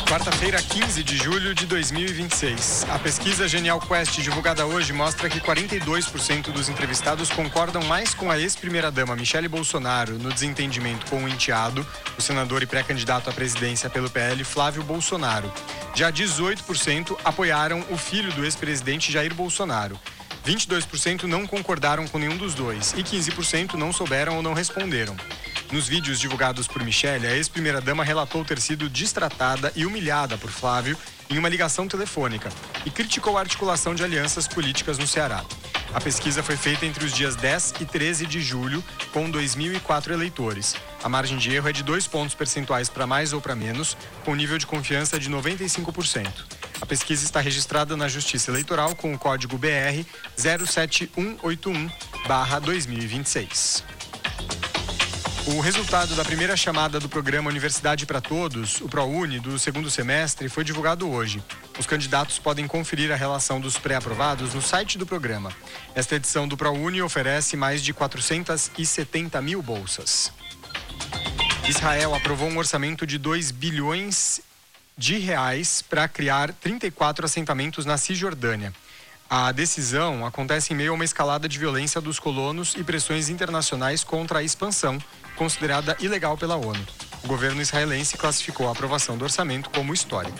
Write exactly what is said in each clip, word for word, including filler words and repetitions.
Quarta-feira, quinze de julho de dois mil e vinte e seis. A pesquisa Genial Quest, divulgada hoje, mostra que quarenta e dois por cento dos entrevistados concordam mais com a ex-primeira-dama Michele Bolsonaro no desentendimento com o enteado, o senador e pré-candidato à presidência pelo P L, Flávio Bolsonaro. Já dezoito por cento apoiaram o filho do ex-presidente Jair Bolsonaro. vinte e dois por cento não concordaram com nenhum dos dois e quinze por cento não souberam ou não responderam. Nos vídeos divulgados por Michele, a ex-primeira-dama relatou ter sido destratada e humilhada por Flávio em uma ligação telefônica e criticou a articulação de alianças políticas no Ceará. A pesquisa foi feita entre os dias dez e treze de julho, com dois mil e quatro eleitores. A margem de erro é de dois pontos percentuais para mais ou para menos, com nível de confiança de noventa e cinco por cento. A pesquisa está registrada na Justiça Eleitoral com o código B R zero sete um oito um barra dois mil e vinte e seis. O resultado da primeira chamada do programa Universidade para Todos, o ProUni, do segundo semestre, foi divulgado hoje. Os candidatos podem conferir a relação dos pré-aprovados no site do programa. Esta edição do ProUni oferece mais de quatrocentas e setenta mil bolsas. Israel aprovou um orçamento de dois bilhões de reais para criar trinta e quatro assentamentos na Cisjordânia. A decisão acontece em meio a uma escalada de violência dos colonos e pressões internacionais contra a expansão, considerada ilegal pela ONU. O governo israelense classificou a aprovação do orçamento como histórico.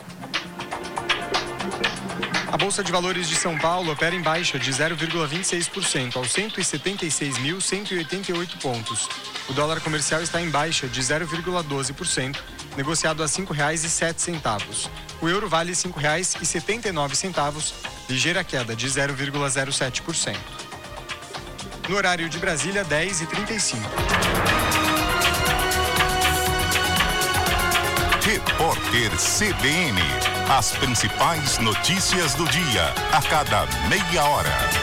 A Bolsa de Valores de São Paulo opera em baixa de zero vírgula vinte e seis por cento aos cento e setenta e seis mil cento e oitenta e oito pontos. O dólar comercial está em baixa de zero vírgula doze por cento, negociado a cinco reais e sete centavos. O euro vale cinco reais e setenta e nove centavos, ligeira queda de zero vírgula zero sete por cento. No horário de Brasília, dez e trinta e cinco. Repórter C B N. As principais notícias do dia, a cada meia hora.